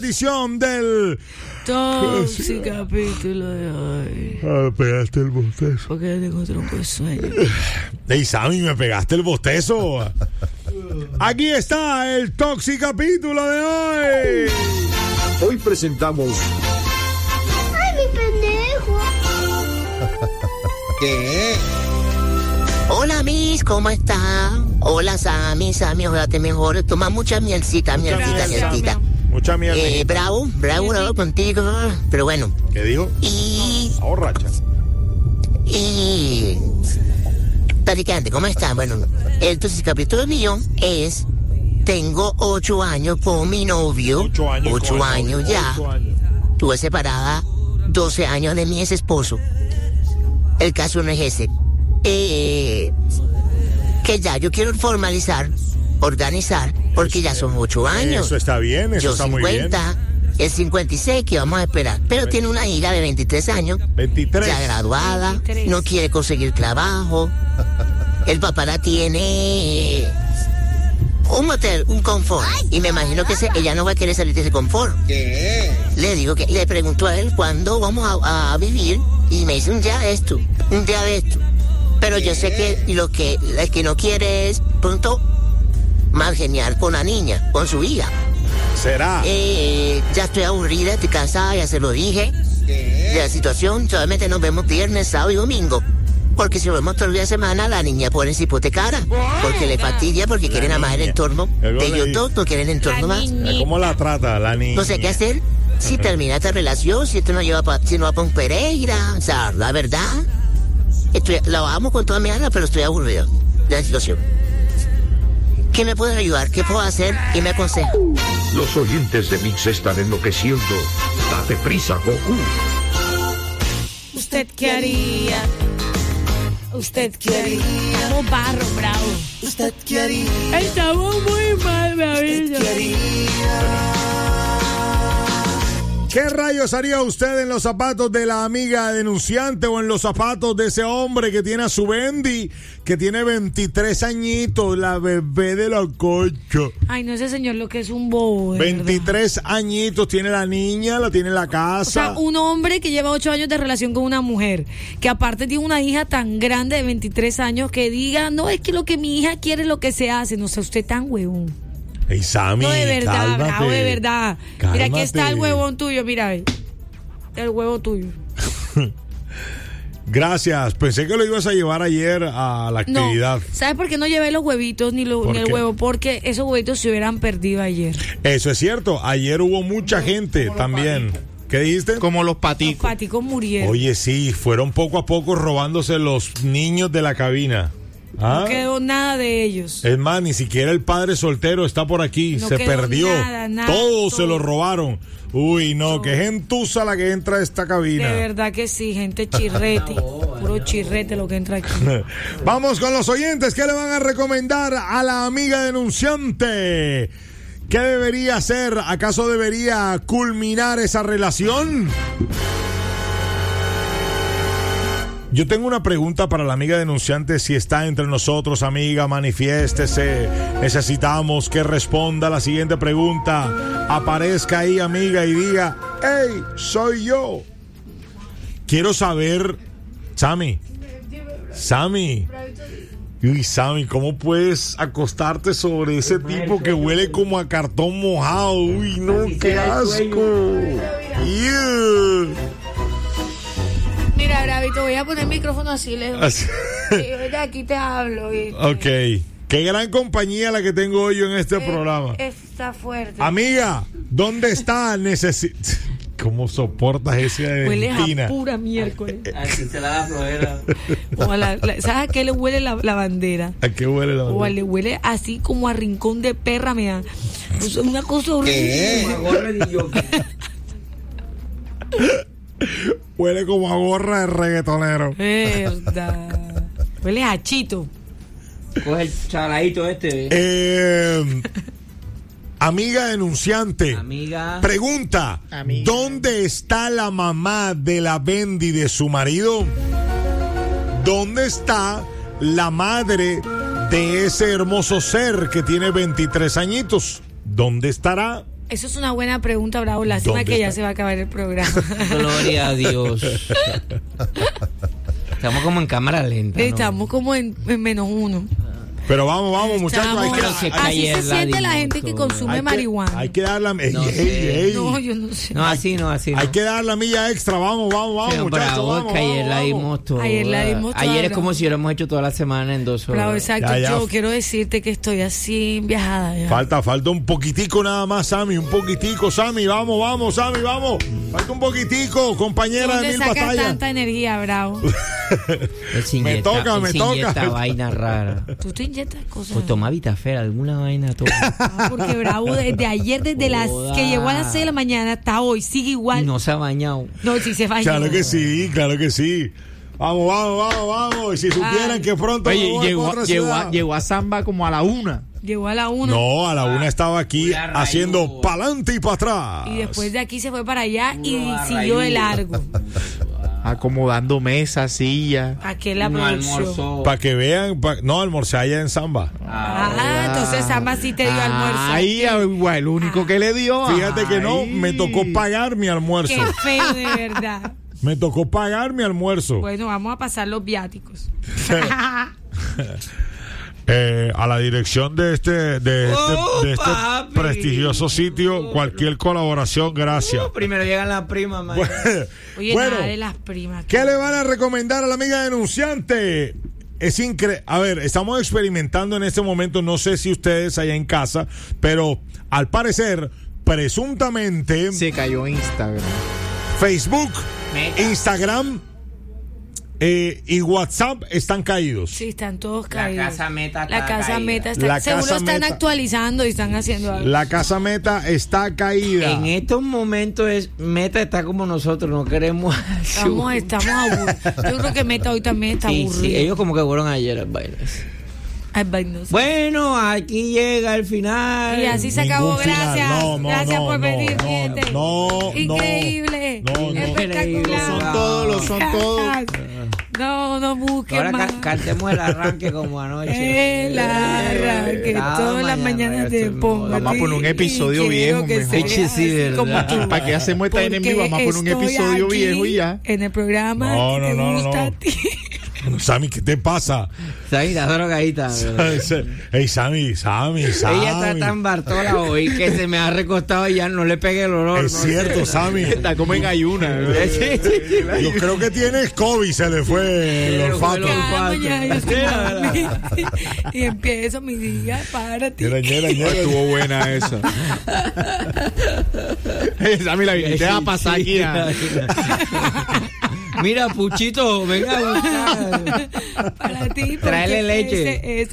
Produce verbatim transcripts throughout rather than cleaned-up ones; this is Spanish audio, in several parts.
Edición del Toxic capítulo de hoy. Ah, pegaste el bostezo. Porque tengo tronco de sueño. Ey, Sammy, me pegaste el bostezo. Aquí está el Toxic capítulo de hoy. Hoy presentamos. ¡Ay, mi pendejo! ¿Qué? Hola, Miss, ¿cómo está? Hola, Sammy, Sammy, ojalá te mejores. Toma mucha mielcita, mielcita, Gracias, mielcita. Mucha mierda. Eh, bravo, bravo, bravo contigo. Pero bueno. ¿Qué dijo? Y. Ahorracha. Y. Platicante, ¿cómo está? Bueno, entonces el capítulo mío es. Tengo ocho años con mi novio. Ocho años. Ocho con el años novio, ya. Ocho años. Tuve separada doce años de mi ex esposo. El caso no es ese. Eh, que ya yo quiero formalizar, organizar, porque ya son ocho años. Eso está bien, eso yo está muy bien. cincuenta, el cincuenta y seis que vamos a esperar. Pero tiene una hija de veintitrés años, veintitrés. ya graduada, veintitrés. no quiere conseguir trabajo. El papá la tiene un motel, un confort. Y me imagino que ese- ella no va a querer salir de ese confort. ¿Qué? Le digo que le pregunto a él cuándo vamos a, a vivir y me dice un día de esto, un día de esto. Pero yo sé que lo que el que no quiere es pronto más genial con la niña, con su hija. Será. Eh, ya estoy aburrida, estoy cansada, ya se lo dije de la situación. Solamente nos vemos viernes, sábado y domingo. Porque si nos vemos todo el día de semana, la niña pone su hipotecara. Porque le fastidia, porque quieren nada más el niña. entorno Algo de le ellos di- dos, no quieren el entorno La más. niña. ¿Cómo la trata la niña? No sé qué hacer. Si termina esta relación, si esto no lleva pa, si no va para un Pereira, o sea, la verdad, estoy, la amo con toda mi alma, pero estoy aburrido de la situación. ¿Qué me puede ayudar? ¿Qué puedo hacer? ¿Qué me aconseja? Los oyentes de Mix están enloqueciendo. Date prisa, Goku. ¿Usted qué haría? ¿Usted qué haría? Estamos barro, bravo. ¿Usted qué haría? Estamos muy mal, me avisa. ¿Qué rayos haría usted en los zapatos de la amiga denunciante o en los zapatos de ese hombre que tiene a su Bendy, que tiene veintitrés añitos, la bebé de la cocha? Ay, no, ese señor lo que es un bobo, de verdad. veintitrés añitos tiene la niña, la tiene en la casa. O sea, un hombre que lleva ocho años de relación con una mujer, que aparte tiene una hija tan grande de veintitrés años, que diga, no, es que lo que mi hija quiere es lo que se hace. No sea usted tan huevón. Ey, Sammy, No, de verdad, cálmate. bravo, de verdad. Mira, aquí Cálmate. está el huevón tuyo, mira. El huevo tuyo. Gracias, pensé que lo ibas a llevar ayer a la No, actividad. ¿sabes por qué no llevé los huevitos ni, lo- ¿Por ni el qué? huevo? Porque esos huevitos se hubieran perdido ayer. Eso es cierto, ayer hubo mucha gente también. ¿Qué dijiste? Como los Los paticos. paticos murieron. Oye, sí, fueron poco a poco robándose los niños de la cabina. ¿Ah? No quedó nada de ellos. Es más, ni siquiera el padre soltero está por aquí. No se quedó perdió. nada, nada, todo, todo. se lo robaron. Uy, no, Todo. qué gentuza la que entra a esta cabina. De verdad que sí, gente chirrete. Puro chirrete lo que entra aquí. Vamos con los oyentes. ¿Qué le van a recomendar a la amiga denunciante? ¿Qué debería hacer? ¿Acaso debería culminar esa relación? Yo tengo una pregunta para la amiga denunciante. Si está entre nosotros, amiga, manifiéstese. Necesitamos que responda a la siguiente pregunta. Aparezca ahí, amiga, y diga: ¡Hey, soy yo! Quiero saber, Sammy. Sammy. Uy, Sammy, ¿cómo puedes acostarte sobre ese tipo que huele como a cartón mojado? Uy, no, qué asco. Yeah. Mira, Bravito, voy a poner el micrófono así lejos. Así- Sí, de aquí te hablo. ¿viste? Ok. Qué gran compañía la que tengo hoy en este Eh, programa. Está fuerte. Amiga, ¿dónde está? Necesi- ¿Cómo soportas ese de Huele a Valentina? pura miércoles. Aquí se la da flojera. O a la- la- ¿Sabes a qué le huele la, la bandera? ¿A qué huele la O a bandera? le huele así como a rincón de perra, me da. Pues una cosa horrible. Una gorra de yoga. Huele como a gorra de reggaetonero. Verdad. Huele a chito. Coge el chaladito este. Eh, amiga denunciante. Amiga. Pregunta, Amiga. ¿dónde está la mamá de la Bendy de su marido? ¿Dónde está la madre de ese hermoso ser que tiene veintitrés añitos? ¿Dónde estará? Eso es una buena pregunta, Bravo. Lástima ¿Dónde que ya está? se va a acabar el programa. Gloria a Dios. Estamos como en cámara lenta, ¿no? Estamos como en, en menos uno. Pero vamos, vamos, muchachos. Hay Estamos- que, que hay- así se caer la siente la limón, gente que todo. consume hay que- marihuana. Hay que dar la. Ey, No ey, sé. ey. No, yo no sé. No, así no, así no. Hay que dar la milla extra. Vamos, vamos, vamos, Pero muchachos. bravo, Vamos, que ayer vamos, la vamos. dimos toda. Ayer la dimos toda, Ayer es bravo. como si hubiéramos hecho toda la semana en dos horas. Bravo, exacto. Ya, ya. Yo quiero decirte que estoy así viajada ya. Falta, falta un poquitico nada más, Sammy. Un poquitico, Sammy. Vamos, vamos, Sammy, vamos. Falta un poquitico, compañera de ¿Dónde mil sacas batallas. tanta energía, Bravo? Él se Me inyecta- toca, él me se toca. inyecta vaina rara. Tú te inyectas cosas. Pues toma Vitafera, alguna vaina toma. Ah, porque Bravo desde ayer, desde las Joda. que llegó a las seis de la mañana hasta hoy, sigue igual. Y no se ha bañado. No, sí se falló. Claro que sí, claro que sí. Vamos, vamos, vamos, vamos. Y si supieran Ay. que pronto me Oye, voy llegó, para otra llegó, ciudad. a, llegó a Samba como a la una. Llegó a la una. No, a la una estaba aquí Pura raíz. haciendo pa'lante y para atrás. Y después de aquí se fue para allá y Pura siguió de raíz. largo. Acomodando mesas, sillas. Aquí la No producción. almorzó. Para que vean, pa- no, almorcé allá en Samba. Ah, entonces Samba sí te dio almuerzo. Ay, igual, el único que le dio. Fíjate que no, Ay. me tocó pagar mi almuerzo. Qué feo, de verdad. Me tocó pagar mi almuerzo. Bueno, vamos a pasar los viáticos. Eh, a la dirección de este, de este, Oh, de este papi. prestigioso sitio, cualquier colaboración, gracias. Uh, primero llegan las primas, man. Oye, Bueno, nada de las primas. ¿qué le van a recomendar a la amiga denunciante? Es increíble. A ver, estamos experimentando en este momento, no sé si ustedes allá en casa, pero al parecer, presuntamente, Se cayó Instagram. Facebook, Meta. Instagram eh, y WhatsApp están caídos. Sí, están todos La caídos. casa Meta La está casa caída. meta está. La seguro casa están Meta. actualizando y están haciendo algo. La casa Meta está caída. En estos momentos es Meta está como nosotros, no queremos. Estamos, estamos aburridos. Yo creo que Meta hoy también está Sí, aburrido. sí, ellos como que fueron ayer al baile. Ay, vaina, no sé. Bueno, aquí llega el final. Y así se Ningún acabó, final. gracias. No, no, gracias no, por no, venir, no, gente. no, no. Increíble. No, no. Espectacular. Lo son todos, lo son todos. No, no busques Ahora más. ca- cantemos el arranque como anoche. El arranque, Cada todas las mañana, mañanas te esto es pongo. Vamos a poner un ti episodio y quiero viejo, que mejor. sea Sí, sí, así como verdad. tú. ¿Para qué hacemos esta en vivo? Vamos a poner un Porque episodio estoy viejo y ya. aquí En el programa No, que no, te no, gusta no. a ti. Sammy, ¿qué te pasa? Sammy, la drogadita. Hey, Sammy, Sammy, Sammy. Ella está tan Bartola hoy que se me ha recostado y ya no le pegue el olor. Es no cierto, sé. Sammy. Está como en ayuna. Sí, sí, sí. Yo creo que tienes COVID, se le fue el Se le fue olfato. el Cada olfato. mañana yo estoy Sí, mami. Y empiezo mi día para ti. Ñera, ñera, ñera. Estuvo buena esa. Sammy, la viniste a pasar aquí. ¿ah? Mira, Puchito, venga a buscar. Para ti. porque Tráele leche. ese es-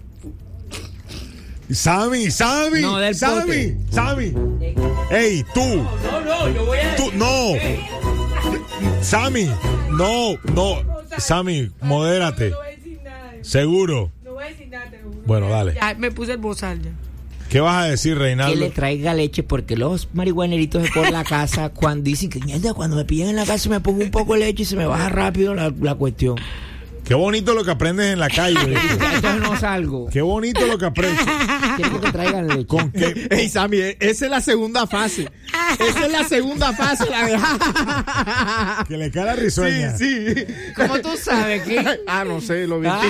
Sammy, Sammy, No, del Sammy, pote. Sammy. Ey, tú, No, no, yo voy a. tú, no. Sammy, no, no. Sammy, modérate. No voy a decir nada. Seguro. No voy a decir nada. te lo juro. Bueno, dale. Ya me puse el bozal ya. ¿Qué vas a decir, Que le Reinaldo? traiga leche porque los marihuaneritos por la casa cuando dicen que mierda, cuando me pillan en la casa me pongo un poco de leche y se me baja rápido la, la cuestión. Qué bonito lo que aprendes en la calle. ¿viste? Entonces no salgo. Qué bonito lo que aprendes. Quiero que te traigan leche. ¿Con qué? Ey, Sammy, esa es la segunda fase. Esa es la segunda fase. La de... Que le cae la risueña. Sí, sí. ¿Cómo tú sabes que? Ah, no sé, lo vi en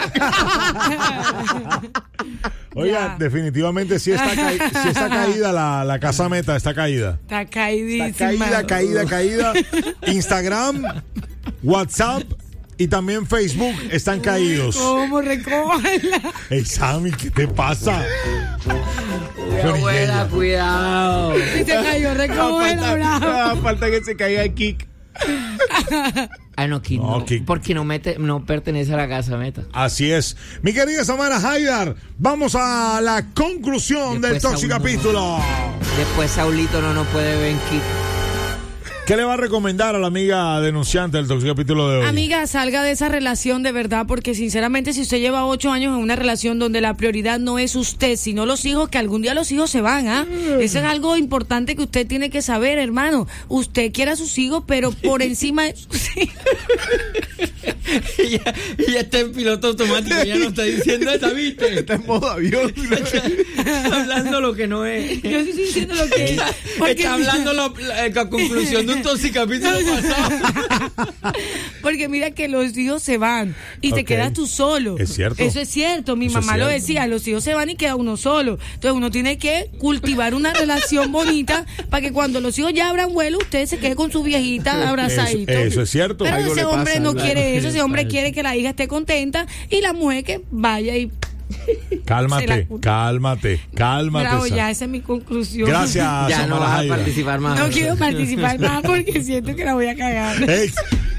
Ah. TikTok. Oiga, Ya. definitivamente sí está, ca- sí está caída la, la casa Meta, está caída. Está caidísima. Está caída, caída, caída. Instagram, WhatsApp y también Facebook están caídos. ¿Cómo recógela? Ey, Sammy, ¿qué te pasa? Mi abuela, cuidado. Se cayó, recógela, bravo. Ah, falta que se caiga el kick. Ah, no, Kid, No, no, Kid. porque no, mete, no pertenece a la casa Meta. Así es. Mi querida Samara Haidar, vamos a la conclusión del Después tóxico a uno- capítulo. Después Saulito no nos puede ver en Kid. ¿Qué le va a recomendar a la amiga denunciante del tóxico capítulo de hoy? Amiga, salga de esa relación de verdad, porque sinceramente si usted lleva ocho años en una relación donde la prioridad no es usted, sino los hijos, que algún día los hijos se van, ¿ah? Eso es algo importante que usted tiene que saber, hermano. Usted quiere a sus hijos, pero por encima de sus hijos. ella, ella está en piloto automático, ya no está diciendo esa, ¿viste? Está en modo avión. Está hablando lo que no es. Yo estoy diciendo lo que es. Está, Porque- está hablando lo- la, la conclusión de un toxicapítulo pasado. Porque mira que los hijos se van y Ok. te quedas tú solo. Es cierto. Eso es cierto. Mi Eso es mamá lo cierto. decía, los hijos se van y queda uno solo. Entonces uno tiene que cultivar una relación bonita para que cuando los hijos ya abran vuelo, usted se quede con su viejita abrazadito. Eso- eso es cierto. Pero Algo ese le hombre pasa, no algo quiere le eso. Ese hombre pasa. quiere que la hija esté contenta y la mujer que vaya y... Se Cálmate, la- cálmate, cálmate. Bravo, Sam. ya esa es mi conclusión. Gracias, Ya no Samara vas a Jaira. participar más. No quiero participar más porque siento que la voy a cagar. Ey.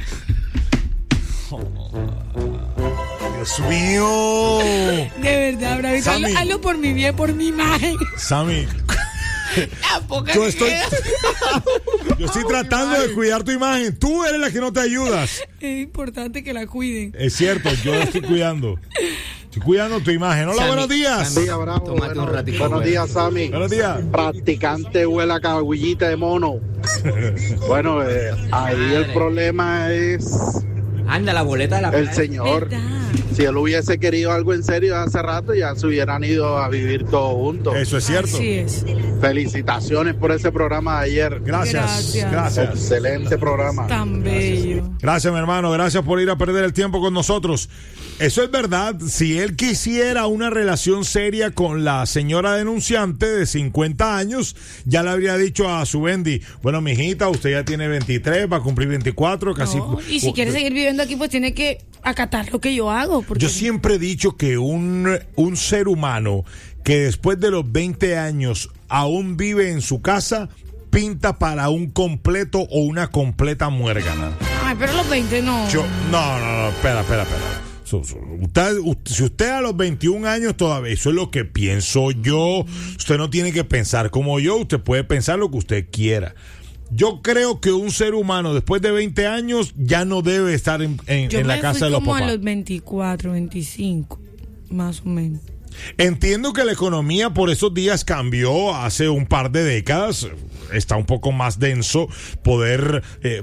Dios mío. De verdad, Bravito. Hazlo, Sammy. hazlo por mi bien, por mi imagen. Sammy, La poca yo que estoy, queda. yo estoy tratando de cuidar tu imagen. Tú eres la que no te ayudas. Es importante que la cuiden. Es cierto, yo la estoy cuidando. Estoy cuidando tu imagen. Hola, Sammy, buenos días. Sammy. Día, bravo. Tómate Bueno, un ratito, buenos güey. días, Sammy. Buenos días. Practicante huele a caguillita de mono. Bueno, eh, ahí el problema es Anda, la boleta de la el playa. señor. ¿Verdad? Si él hubiese querido algo en serio hace rato, ya se hubieran ido a vivir todos juntos. Eso es cierto. Así es. Felicitaciones por ese programa de ayer. Gracias, Gracias. gracias. Excelente programa. Tan bello. Gracias, mi hermano. Gracias por ir a perder el tiempo con nosotros. Eso es verdad. Si él quisiera una relación seria con la señora denunciante de cincuenta años, ya le habría dicho a su Bendy, bueno, mijita, usted ya tiene veintitrés, va a cumplir veinticuatro, casi. No, y si quiere seguir viviendo aquí, pues tiene que acatar lo que yo hago. Porque Yo siempre he dicho que un, un ser humano que después de los veinte años aún vive en su casa, pinta para un completo o una completa muérgana. Ay, pero a los veinte no. Yo, no, no, no, espera, espera, espera. So- so- Usted, usted- si usted a los veintiún años todavía, eso es lo que pienso yo, usted no tiene que pensar como yo, usted puede pensar lo que usted quiera. Yo creo que un ser humano después de veinte años ya no debe estar en, en- Yo en la me casa fui de los como papás. a los veinticuatro, veinticinco, más o menos. Entiendo que la economía por esos días cambió hace un par de décadas. Está un poco más denso poder eh,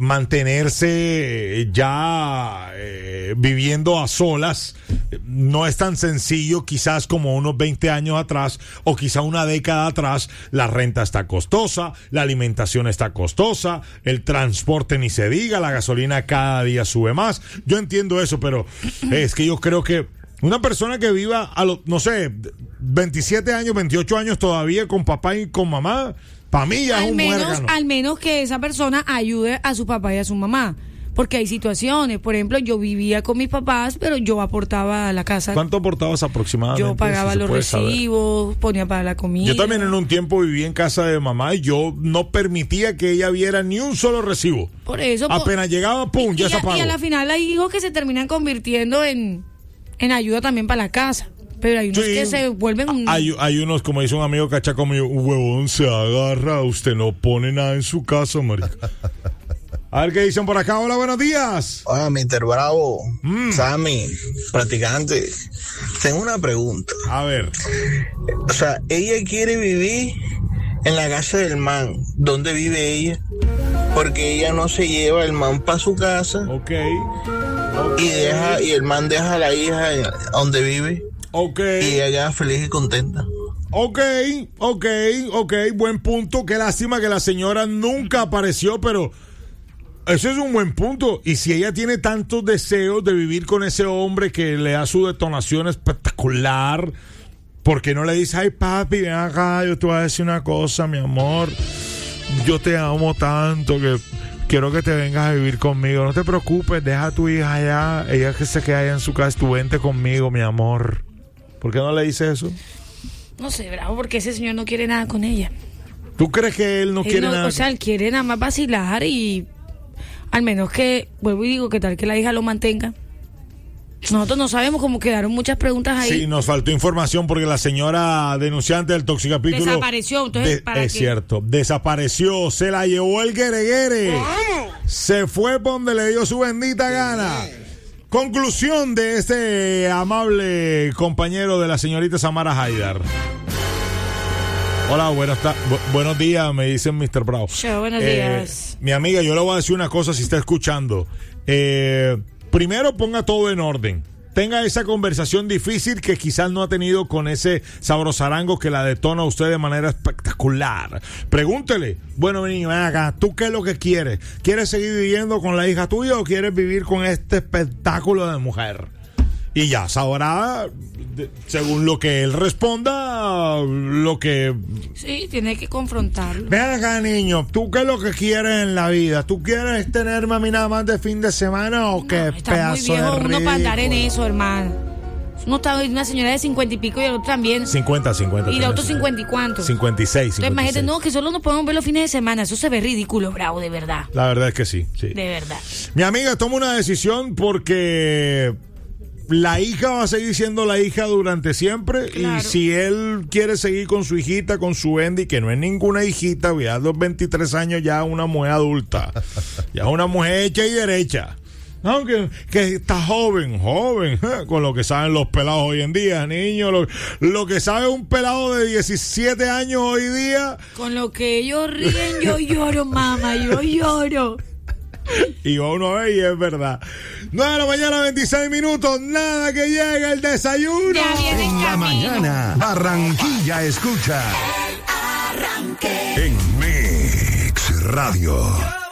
mantenerse eh, ya eh, viviendo a solas. No es tan sencillo quizás como unos veinte años atrás o quizá una década atrás. La renta está costosa, la alimentación está costosa, el transporte ni se diga, la gasolina cada día sube más. Yo entiendo eso, pero es que yo creo que una persona que viva a los, no sé, veintisiete años, veintiocho años todavía con papá y con mamá, para mí ya es Al un menos, muérgano. al menos que esa persona ayude a su papá y a su mamá. Porque hay situaciones, por ejemplo, yo vivía con mis papás, pero yo aportaba a la casa. ¿Cuánto aportabas aproximadamente? Yo pagaba si se los puede saber? recibos, ponía para la comida. Yo también en un tiempo viví en casa de mamá y yo no permitía que ella viera ni un solo recibo. Por eso. po- Apenas llegaba, pum, y, ya y se a, apagó. y a la final hay hijos que se terminan convirtiendo en, en ayuda también para la casa. Pero hay unos Sí. que se vuelven un... Hay, hay unos, como dice un amigo cachaco mío, un huevón se agarra, usted no pone nada en su casa, marica. A ver qué dicen por acá. Hola, buenos días. Hola, mister Bravo, Mm. Sammy, practicante. Tengo una pregunta. A ver. O sea, ella quiere vivir en la casa del man. ¿Dónde vive ella? Porque ella no se lleva el man para su casa Ok. y deja y el man deja a la hija en- donde vive Ok. y ella queda feliz y contenta. Ok, ok, ok, buen punto. Qué lástima que la señora nunca apareció, pero eso es un buen punto. Y si ella tiene tantos deseos de vivir con ese hombre que le da su detonación espectacular, ¿por qué no le dice, ay papi, ven acá, yo te voy a decir una cosa, mi amor? Yo te amo tanto que quiero que te vengas a vivir conmigo. No te preocupes, deja a tu hija allá. Ella que se queda allá en su casa, tú vente conmigo, mi amor. ¿Por qué no le dice eso? No sé, bravo, porque ese señor no quiere nada con ella. ¿Tú crees que él no Él quiere no- nada? O sea, él quiere nada más vacilar y al menos que, vuelvo y digo, que tal que la hija lo mantenga. Nosotros no sabemos cómo quedaron muchas preguntas ahí. Sí, nos faltó información porque la señora denunciante del toxicapítulo Desapareció, entonces, de- ¿para es qué? cierto, desapareció, se la llevó el guereguere, se fue por donde le dio su bendita gana. Conclusión de este amable compañero de la señorita Samara Haidar. Hola, buenas ta- bu- buenos días, me dicen mister Bravo. Show, buenos Eh, días. Mi amiga, yo le voy a decir una cosa si está escuchando. Eh, primero ponga todo en orden. Tenga esa conversación difícil que quizás no ha tenido con ese sabrosarango que la detona a usted de manera espectacular. Pregúntele, bueno, niño, ven acá, ¿tú qué es lo que quieres? ¿Quieres seguir viviendo con la hija tuya o quieres vivir con este espectáculo de mujer? Y ya sabrá, según lo que él responda, lo que... Sí, tiene que confrontarlo. Ven acá, niño, ¿tú qué es lo que quieres en la vida? ¿Tú quieres tenerme a mí nada más de fin de semana o No, qué está pedazo muy viejo de uno para andar en ridículo? eso, hermano. Uno está una señora de cincuenta y pico y el otro también. cincuenta, cincuenta. Y el otro tiene- cincuenta y cuánto. cincuenta y seis, Entonces, cincuenta y imagínate, seis. no, que solo nos podemos ver los fines de semana. Eso se ve ridículo, bravo, de verdad. La verdad es que sí, sí. De verdad. Mi amiga toma una decisión porque la hija va a seguir siendo la hija durante siempre. Claro. Y si él quiere seguir con su hijita, con su Andy, que no es ninguna hijita, ya a los veintitrés años ya es una mujer adulta, ya es una mujer hecha y derecha. Aunque que está joven, joven, ¿eh? Con lo que saben los pelados hoy en día, niños, lo, lo que sabe un pelado de diecisiete años hoy día. Con lo que ellos ríen, yo lloro, mamá, yo lloro. Y va uno a ver y es verdad. nueve de la mañana, veintiséis minutos, nada que llega el desayuno. Ya viene en En la camino. mañana, Barranquilla escucha. En Mix Radio.